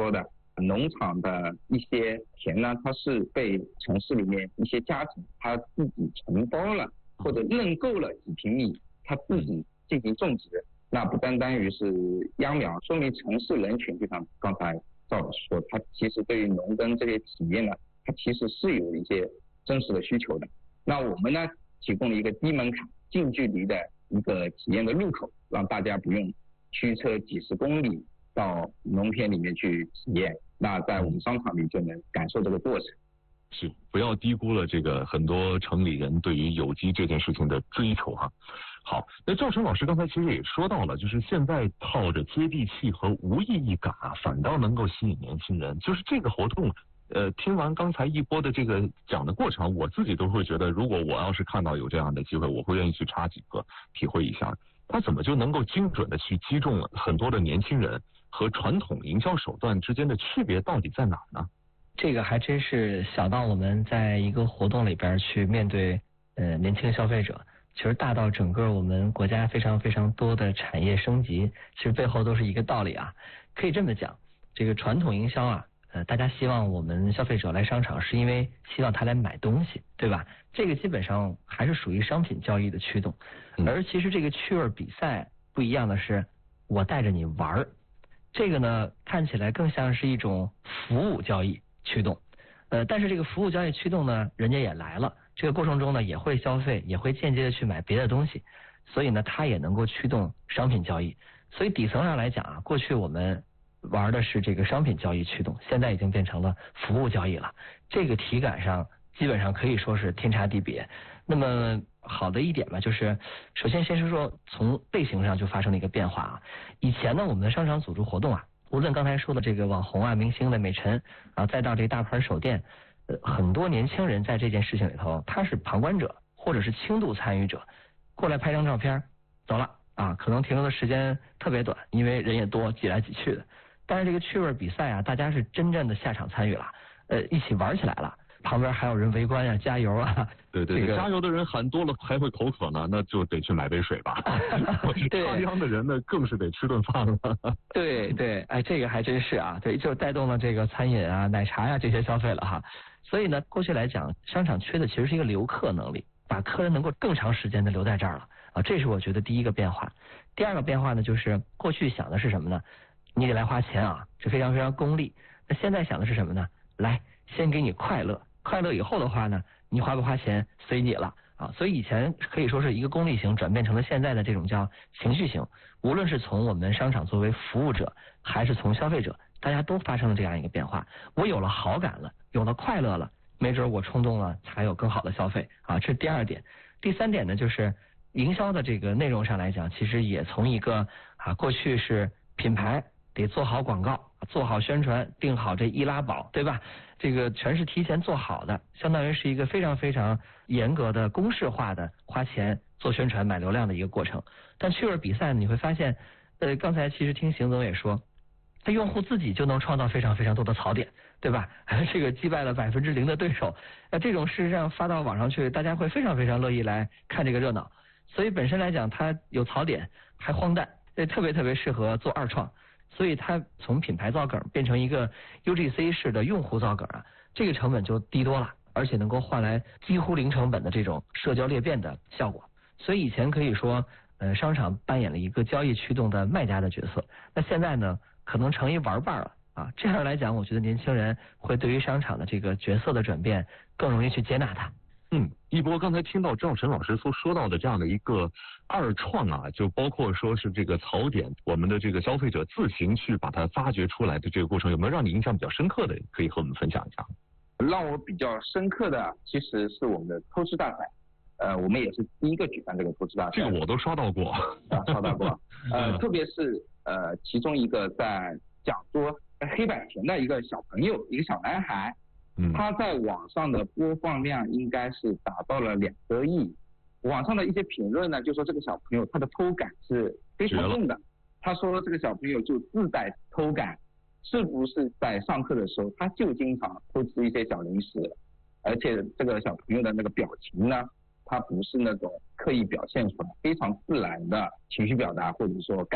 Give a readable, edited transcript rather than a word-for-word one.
说的，农场的一些田呢，它是被城市里面一些家庭他自己承包了或者认购了几平米，他自己进行种植。那不单单于是秧苗，说明城市人群就像刚才赵老师说，他其实对于农耕这些体验呢，他其实是有一些真实的需求的。那我们呢，提供了一个低门槛、近距离的一个体验的入口，让大家不用驱车几十公里到农田里面去体验，那在我们商场里就能感受这个过程。 是，不要低估了这个很多城里人对于有机这件事情的追求哈。好，那赵晨老师刚才其实也说到了，就是现在靠着接地气和无意义感啊，反倒能够吸引年轻人。就是这个活动，听完刚才一波的这个讲的过程，我自己都会觉得，如果我要是看到有这样的机会，我会愿意去插几个，体会一下。他怎么就能够精准的去击中很多的年轻人和传统营销手段之间的区别到底在哪呢？ 这个还真是小到我们在一个活动里边去面对年轻消费者，其实大到整个我们国家非常非常多的产业升级，其实背后都是一个道理啊。可以这么讲，这个传统营销啊，大家希望我们消费者来商场是因为希望他来买东西，对吧？这个基本上还是属于商品交易的驱动。而其实这个趣味比赛不一样的是，我带着你玩儿，这个呢看起来更像是一种服务交易驱动。但是这个服务交易驱动呢，人家也来了，这个过程中呢也会消费，也会间接的去买别的东西，所以呢它也能够驱动商品交易。所以底层上来讲啊，过去我们玩的是这个商品交易驱动，现在已经变成了服务交易了，这个体感上基本上可以说是天差地别。那么好的一点呢，就是首先先是说从类型上就发生了一个变化啊。以前呢我们的商场组织活动啊，无论刚才说的这个网红啊、明星的美陈啊，再到这个大牌手店，很多年轻人在这件事情里头，他是旁观者或者是轻度参与者，过来拍张照片，走了啊，可能停留的时间特别短，因为人也多，挤来挤去的。但是这个趣味比赛啊，大家是真正的下场参与了，一起玩起来了。旁边还有人围观啊，加油啊！ 对对对，加油的人喊多了还会口渴呢，那就得去买杯水吧。插秧的人呢，更是得吃顿饭了。 对对，哎，这个还真是啊，对，就带动了这个餐饮啊、奶茶呀这些消费了哈。所以呢，过去来讲，商场缺的其实是一个留客能力，把客人能够更长时间的留在这儿了啊，这是我觉得第一个变化。第二个变化呢，就是过去想的是什么呢？你得来花钱啊，是非常非常功利。那现在想的是什么呢？来，先给你快乐。快乐以后的话呢，你花不花钱随你了啊！所以以前可以说是一个功利型转变成了现在的这种叫情绪型。无论是从我们商场作为服务者，还是从消费者，大家都发生了这样一个变化。我有了好感了，有了快乐了，没准我冲动了，才有更好的消费啊！这是第二点。第三点呢，就是营销的这个内容上来讲，其实也从一个过去是品牌得做好广告、做好宣传、定好这易拉宝，对吧？这个全是提前做好的，相当于是一个非常非常严格的公式化的花钱做宣传买流量的一个过程。但趣味比赛你会发现，刚才其实听邢总也说，他用户自己就能创造非常非常多的槽点，对吧？这个击败了0%的对手，这种事实上发到网上去，大家会非常非常乐意来看这个热闹。所以本身来讲，它有槽点，还荒诞，特别特别适合做二创。所以它从品牌造梗变成一个 UGC 式的用户造梗啊，这个成本就低多了，而且能够换来几乎零成本的这种社交裂变的效果。所以以前可以说，商场扮演了一个交易驱动的卖家的角色，那现在呢，可能成一玩伴了啊。这样来讲，我觉得年轻人会对于商场的这个角色的转变更容易去接纳它。 一波刚才听到赵晨老师所说到的这样的一个二创啊，就包括说是这个槽点，我们的这个消费者自行去把它发掘出来的这个过程，有没有让你印象比较深刻的，可以和我们分享一下？ 让我比较深刻的其实是我们的偷吃大赛，我们也是第一个举办这个偷吃大赛， 这个我都刷到过， 刷到过，特别是其中一个在讲桌黑板前的一个小朋友，一个小男孩。他在网上的播放量应该是达到了2个亿，网上的一些评论呢，就说这个小朋友他的偷感是非常重的。他说这个小朋友就自带偷感，是不是在上课的时候他就经常偷吃一些小零食，而且这个小朋友的那个表情呢，他不是那种刻意表现出来，非常自然的情绪表达或者说